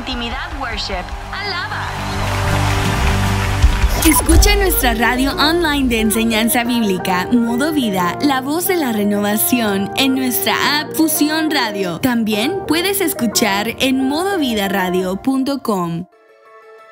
Intimidad Worship. Alaba. Escucha nuestra radio online de enseñanza bíblica, Modo Vida, la voz de la renovación, en nuestra app Fusión Radio. También puedes escuchar en modovidaradio.com.